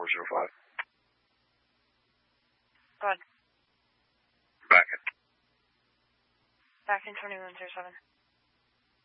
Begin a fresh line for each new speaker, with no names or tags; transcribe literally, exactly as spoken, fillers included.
four zero five.
Go ahead.
Back in.
Back in twenty-one zero seven.